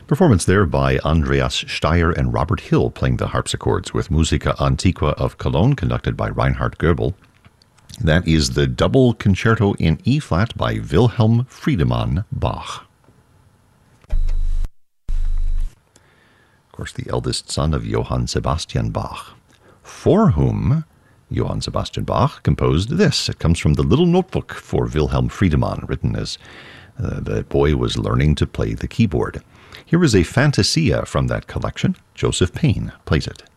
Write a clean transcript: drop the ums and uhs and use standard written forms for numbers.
Performance there by Andreas Steyer and Robert Hill playing the harpsichords with Musica Antiqua of Cologne conducted by Reinhard Goebel. That is the double concerto in E-flat by Wilhelm Friedemann Bach. Of course, the eldest son of Johann Sebastian Bach, for whom Johann Sebastian Bach composed this. It comes from the Little Notebook for Wilhelm Friedemann, written as the boy was learning to play the keyboard. Here is a Fantasia from that collection. Joseph Payne plays it.